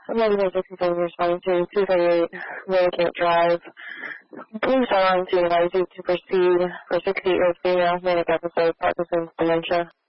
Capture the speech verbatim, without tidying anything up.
Medical sixty-seven responding to two thirty-eight, really can't drive. Police are on to advise you to proceed for sixty-year-old female, manic episode, Parkinson's, dementia.